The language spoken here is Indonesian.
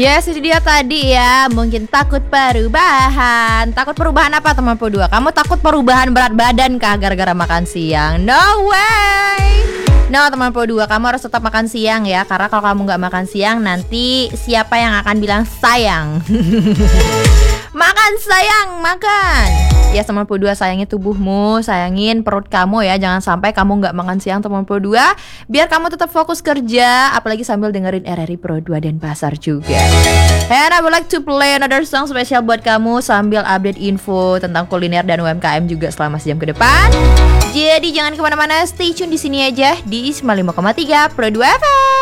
Yes, itu dia tadi ya. Mungkin takut perubahan. Takut perubahan apa teman Pro 2? Kamu takut perubahan berat badan kah gara-gara makan siang? No way. No teman Pro 2, kamu harus tetap makan siang ya. Karena kalau kamu nggak makan siang, nanti siapa yang akan bilang sayang? Makan sayang, makan. Ya teman Pro 2, sayangi tubuhmu, sayangin perut kamu ya. Jangan sampai kamu nggak makan siang teman Pro 2. Biar kamu tetap fokus kerja, apalagi sambil dengerin RRI Pro 2 dan Pasar juga. And I would like to play another song spesial buat kamu sambil update info tentang kuliner dan UMKM juga selama sejam ke depan. Jadi jangan kemana-mana, stay tune di sini aja di 95,3 Pro 2 FM.